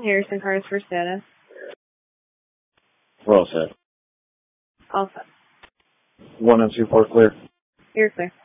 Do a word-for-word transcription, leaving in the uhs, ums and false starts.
Harrison cars for status. We're all set. All set. One and two, four clear. You're clear.